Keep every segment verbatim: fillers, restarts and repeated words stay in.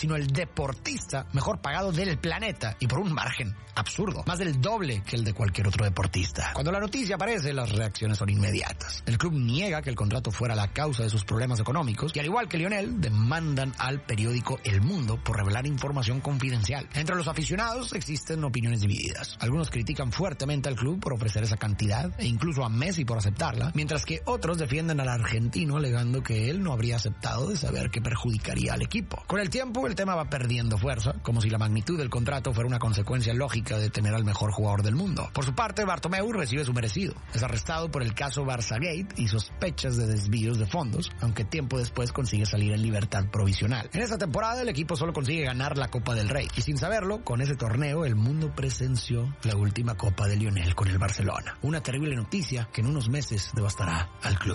sino el deportista mejor pagado del planeta y por un margen absurdo, más del doble que el de cualquier otro deportista. Cuando la noticia aparece, las reacciones son inmediatas. El club niega que el contrato fuera la causa de sus problemas económicos y, al igual que Lionel, demandan al periódico El Mundo por revelar información confidencial. Entre los aficionados existen opiniones divididas. Algunos critican fuertemente al club por ofrecer esa cantidad e incluso a Messi por aceptarla, mientras que otros defienden al argentino alegando que él no habría aceptado de saber que perjudicaría al equipo. Con el tiempo, el tema va perdiendo fuerza, como si la magnitud del contrato fuera una consecuencia lógica de tener al mejor jugador del mundo. Por su parte, Bartomeu recibe su merecido. Es arrestado por el caso Barçagate y sospechas de desvíos de fondos, aunque tiempo después consigue salir en libertad provisional. En esta temporada, el equipo solo consigue ganar la Copa del Rey, y sin saberlo, con ese torneo, el mundo presenció la última Copa de Lionel con el Barcelona. Una terrible noticia que en unos meses devastará al club.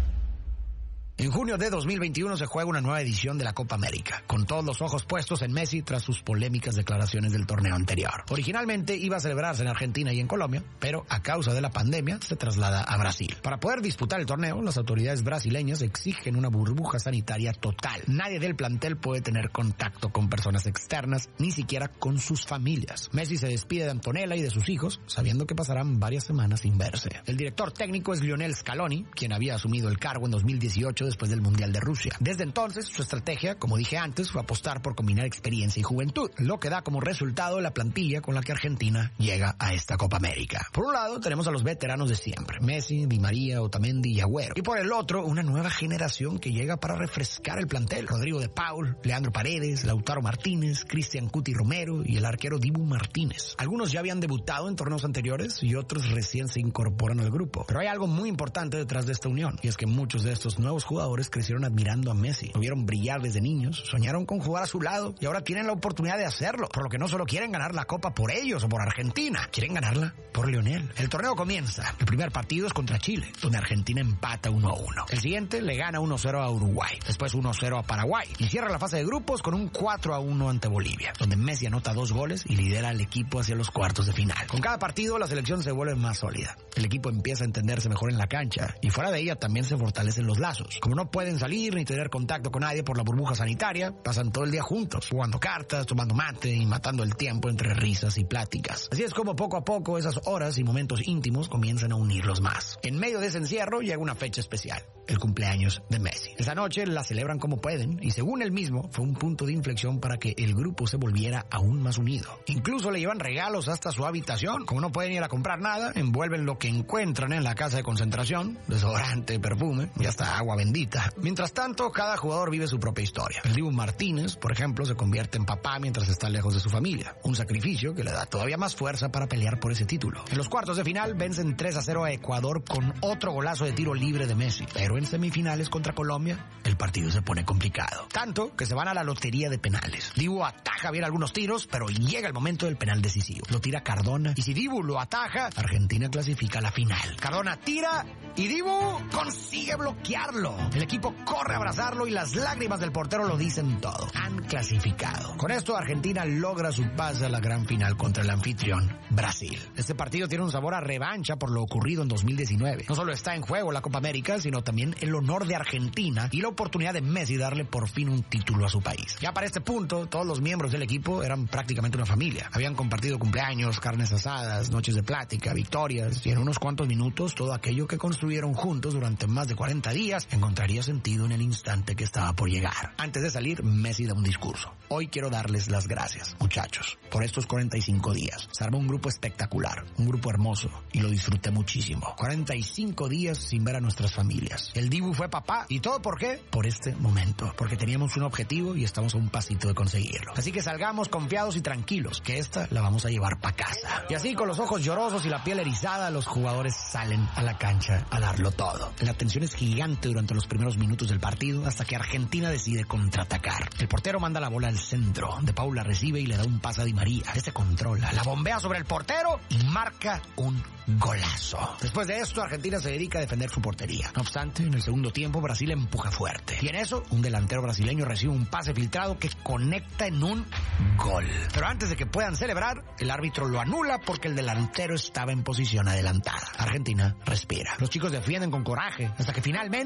En junio de dos mil veintiuno se juega una nueva edición de la Copa América, con todos los ojos puestos en Messi tras sus polémicas declaraciones del torneo anterior. Originalmente iba a celebrarse en Argentina y en Colombia, pero a causa de la pandemia se traslada a Brasil. Para poder disputar el torneo, las autoridades brasileñas exigen una burbuja sanitaria total. Nadie del plantel puede tener contacto con personas externas, ni siquiera con sus familias. Messi se despide de Antonella y de sus hijos, sabiendo que pasarán varias semanas sin verse. El director técnico es Lionel Scaloni, quien había asumido el cargo en dos mil dieciocho después del Mundial de Rusia. Desde entonces, su estrategia, como dije antes, fue apostar por combinar experiencia y juventud, lo que da como resultado la plantilla con la que Argentina llega a esta Copa América. Por un lado, tenemos a los veteranos de siempre, Messi, Di María, Otamendi y Agüero. Y por el otro, una nueva generación que llega para refrescar el plantel. Rodrigo de Paul, Leandro Paredes, Lautaro Martínez, Cristian Cuti Romero y el arquero Dibu Martínez. Algunos ya habían debutado en torneos anteriores y otros recién se incorporan al grupo. Pero hay algo muy importante detrás de esta unión, y es que muchos de estos nuevos jugadores crecieron admirando a Messi, lo vieron brillar desde niños, soñaron con jugar a su lado y ahora tienen la oportunidad de hacerlo, por lo que no solo quieren ganar la Copa por ellos o por Argentina, quieren ganarla por Lionel. El torneo comienza. El primer partido es contra Chile, donde Argentina empata uno a uno. El siguiente le gana uno cero a Uruguay, después uno cero a Paraguay y cierra la fase de grupos con un cuatro a uno ante Bolivia, donde Messi anota dos goles y lidera al equipo hacia los cuartos de final. Con cada partido la selección se vuelve más sólida. El equipo empieza a entenderse mejor en la cancha y fuera de ella también se fortalecen los lazos. Como no pueden salir ni tener contacto con nadie por la burbuja sanitaria, pasan todo el día juntos, jugando cartas, tomando mate y matando el tiempo entre risas y pláticas. Así es como poco a poco esas horas y momentos íntimos comienzan a unirlos más. En medio de ese encierro llega una fecha especial, el cumpleaños de Messi. Esa noche la celebran como pueden y según él mismo fue un punto de inflexión para que el grupo se volviera aún más unido. Incluso le llevan regalos hasta su habitación. Como no pueden ir a comprar nada, envuelven lo que encuentran en la casa de concentración, desodorante, perfume y hasta agua bendita. Mientras tanto, cada jugador vive su propia historia. El Dibu Martínez, por ejemplo, se convierte en papá mientras está lejos de su familia, un sacrificio que le da todavía más fuerza para pelear por ese título. En los cuartos de final vencen tres a cero a Ecuador con otro golazo de tiro libre de Messi, pero en semifinales contra Colombia el partido se pone complicado, tanto que se van a la lotería de penales. Dibu ataja bien algunos tiros, pero llega el momento del penal decisivo. Lo tira Cardona y si Dibu lo ataja, Argentina clasifica a la final. Cardona tira y Dibu consigue bloquearlo. El equipo corre a abrazarlo y las lágrimas del portero lo dicen todo. Han clasificado. Con esto Argentina logra su pase a la gran final contra el anfitrión Brasil. Este partido tiene un sabor a revancha por lo ocurrido en dos mil diecinueve. No solo está en juego la Copa América, sino también el honor de Argentina y la oportunidad de Messi darle por fin un título a su país. Ya para este punto, todos los miembros del equipo eran prácticamente una familia. Habían compartido cumpleaños, carnes asadas, noches de plática, victorias y en unos cuantos minutos todo aquello que construyeron juntos durante más de cuarenta días encontraría sentido en el instante que estaba por llegar. Antes de salir, Messi da un discurso. Hoy quiero darles las gracias, muchachos, por estos cuarenta y cinco días. Se armó un grupo espectacular, un grupo hermoso y lo disfruté muchísimo. cuarenta y cinco días sin ver a nuestras familias. El Dibu fue papá y todo ¿por qué? Por este momento, porque teníamos un objetivo y estamos a un pasito de conseguirlo. Así que salgamos confiados y tranquilos, que esta la vamos a llevar para casa. Y así con los ojos llorosos y la piel erizada, los jugadores salen a la cancha a darlo todo. La tensión es gigante durante los primeros minutos del partido hasta que Argentina decide contraatacar. El portero manda la bola al centro, De Paul la recibe y le da un pase a Di María. Este controla, la bombea sobre el portero y marca un golazo. Después de esto, Argentina se dedica a defender su portería. No obstante, en el segundo tiempo, Brasil empuja fuerte. Y en eso, un delantero brasileño recibe un pase filtrado que conecta en un gol. Pero antes de que puedan celebrar, el árbitro lo anula porque el delantero estaba en posición adelantada. Argentina respira. Los chicos defienden con coraje hasta que finalmente el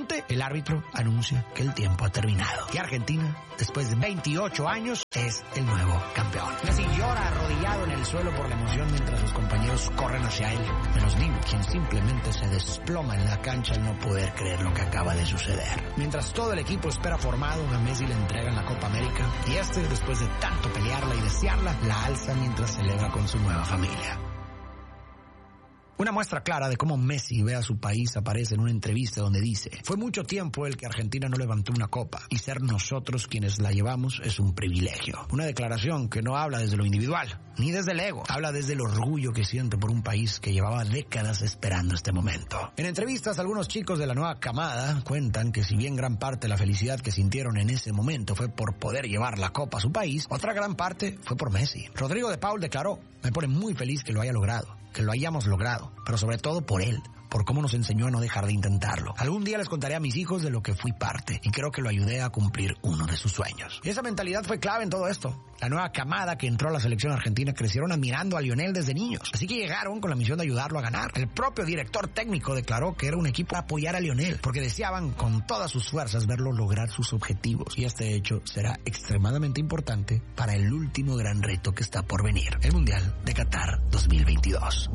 árbitro anuncia que el tiempo ha terminado. Y Argentina, después de veintiocho años, es el nuevo campeón. Messi llora arrodillado en el suelo por la emoción mientras sus compañeros corren hacia él, menos Dibu, quien simplemente se desploma en la cancha al no poder creer lo que acaba de suceder. Mientras todo el equipo espera formado, a Messi le entregan la Copa América y este, después de tanto pelearla y desearla, la alza mientras celebra con su nueva familia. Una muestra clara de cómo Messi ve a su país aparece en una entrevista donde dice: fue mucho tiempo el que Argentina no levantó una copa y ser nosotros quienes la llevamos es un privilegio. Una declaración que no habla desde lo individual, ni desde el ego, habla desde el orgullo que siente por un país que llevaba décadas esperando este momento. En entrevistas, algunos chicos de la nueva camada cuentan que si bien gran parte de la felicidad que sintieron en ese momento fue por poder llevar la copa a su país, otra gran parte fue por Messi. Rodrigo de Paul declaró: me pone muy feliz que lo haya logrado, que lo hayamos logrado, pero sobre todo por él, por cómo nos enseñó a no dejar de intentarlo. Algún día les contaré a mis hijos de lo que fui parte y creo que lo ayudé a cumplir uno de sus sueños. Y esa mentalidad fue clave en todo esto. La nueva camada que entró a la selección argentina crecieron admirando a Lionel desde niños, así que llegaron con la misión de ayudarlo a ganar. El propio director técnico declaró que era un equipo para apoyar a Lionel, porque deseaban con todas sus fuerzas verlo lograr sus objetivos. Y este hecho será extremadamente importante para el último gran reto que está por venir, el Mundial de Qatar dos mil veintidós.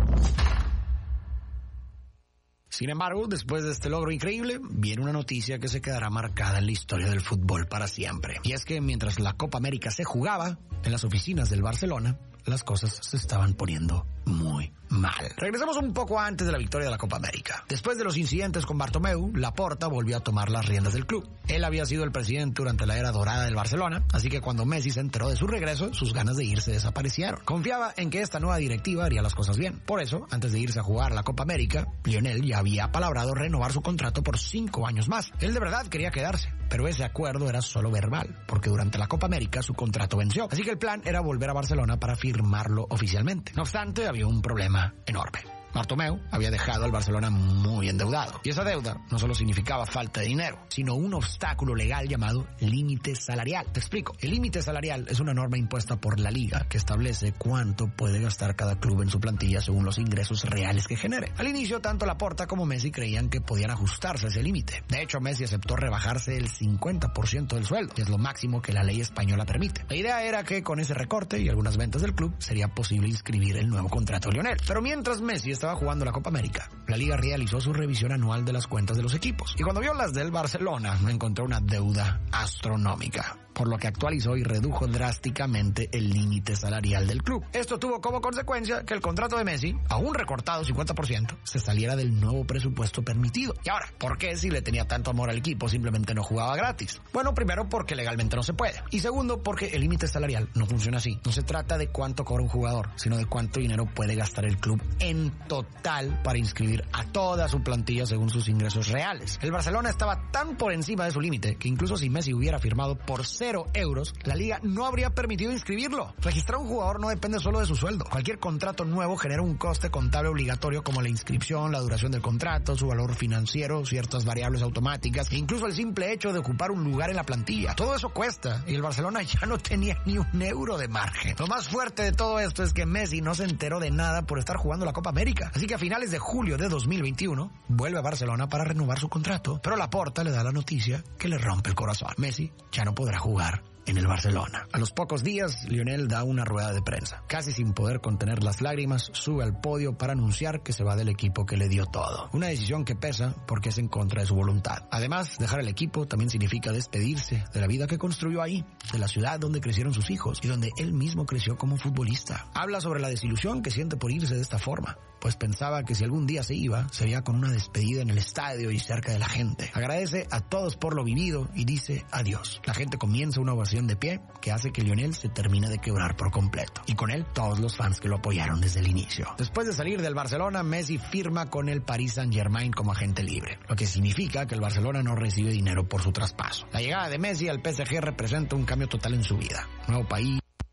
Sin embargo, después de este logro increíble, viene una noticia que se quedará marcada en la historia del fútbol para siempre. Y es que mientras la Copa América se jugaba, en las oficinas del Barcelona, las cosas se estaban poniendo muy mal. Regresamos un poco antes de la victoria de la Copa América. Después de los incidentes con Bartomeu, Laporta volvió a tomar las riendas del club. Él había sido el presidente durante la era dorada del Barcelona, así que cuando Messi se enteró de su regreso, sus ganas de irse desaparecieron. Confiaba en que esta nueva directiva haría las cosas bien. Por eso, antes de irse a jugar la Copa América, Lionel ya había apalabrado renovar su contrato por cinco años más. Él de verdad quería quedarse, pero ese acuerdo era solo verbal, porque durante la Copa América su contrato venció. Así que el plan era volver a Barcelona para firmarlo oficialmente. No obstante, había un problema enorme. Bartomeu había dejado al Barcelona muy endeudado. Y esa deuda no solo significaba falta de dinero, sino un obstáculo legal llamado límite salarial. Te explico. El límite salarial es una norma impuesta por la liga que establece cuánto puede gastar cada club en su plantilla según los ingresos reales que genere. Al inicio, tanto Laporta como Messi creían que podían ajustarse a ese límite. De hecho, Messi aceptó rebajarse el cincuenta por ciento del sueldo, que es lo máximo que la ley española permite. La idea era que con ese recorte y algunas ventas del club sería posible inscribir el nuevo contrato de Lionel. Pero mientras Messi estaba jugando la Copa América, la liga realizó su revisión anual de las cuentas de los equipos y cuando vio las del Barcelona encontró una deuda astronómica, por lo que actualizó y redujo drásticamente el límite salarial del club. Esto tuvo como consecuencia que el contrato de Messi, aún recortado cincuenta por ciento, se saliera del nuevo presupuesto permitido. Y ahora, ¿por qué si le tenía tanto amor al equipo simplemente no jugaba gratis? Bueno, primero porque legalmente no se puede. Y segundo, porque el límite salarial no funciona así. No se trata de cuánto cobra un jugador, sino de cuánto dinero puede gastar el club en total para inscribir a toda su plantilla según sus ingresos reales. El Barcelona estaba tan por encima de su límite que incluso si Messi hubiera firmado por cero euros, la liga no habría permitido inscribirlo. Registrar a un jugador no depende solo de su sueldo. Cualquier contrato nuevo genera un coste contable obligatorio como la inscripción, la duración del contrato, su valor financiero, ciertas variables automáticas e incluso el simple hecho de ocupar un lugar en la plantilla. Todo eso cuesta y el Barcelona ya no tenía ni un euro de margen. Lo más fuerte de todo esto es que Messi no se enteró de nada por estar jugando la Copa América. Así que a finales de julio de dos mil veintiuno vuelve a Barcelona para renovar su contrato, pero Laporta le da la noticia que le rompe el corazón. Messi ya no podrá jugar en el Barcelona. A los pocos días, Lionel da una rueda de prensa. Casi sin poder contener las lágrimas, sube al podio para anunciar que se va del equipo que le dio todo. Una decisión que pesa porque es en contra de su voluntad. Además, dejar el equipo también significa despedirse de la vida que construyó ahí, de la ciudad donde crecieron sus hijos y donde él mismo creció como futbolista. Habla sobre la desilusión que siente por irse de esta forma, pues pensaba que si algún día se iba, sería con una despedida en el estadio y cerca de la gente. Agradece a todos por lo vivido y dice adiós. La gente comienza una ovación de pie que hace que Lionel se termine de quebrar por completo. Y con él, todos los fans que lo apoyaron desde el inicio. Después de salir del Barcelona, Messi firma con el Paris Saint-Germain como agente libre, lo que significa que el Barcelona no recibe dinero por su traspaso. La llegada de Messi al P S G representa un cambio total en su vida. Nuevo país,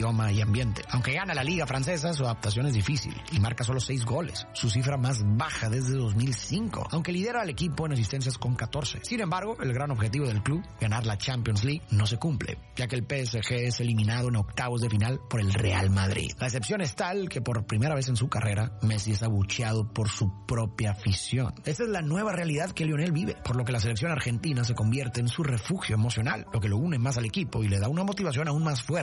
idioma y ambiente. Aunque gana la liga francesa, su adaptación es difícil y marca solo seis goles, su cifra más baja desde dos mil cinco, aunque lidera al equipo en asistencias con catorce. Sin embargo, el gran objetivo del club, ganar la Champions League, no se cumple, ya que el P S G es eliminado en octavos de final por el Real Madrid. La excepción es tal que por primera vez en su carrera, Messi es abucheado por su propia afición. Esta es la nueva realidad que Lionel vive, por lo que la selección argentina se convierte en su refugio emocional, lo que lo une más al equipo y le da una motivación aún más fuerte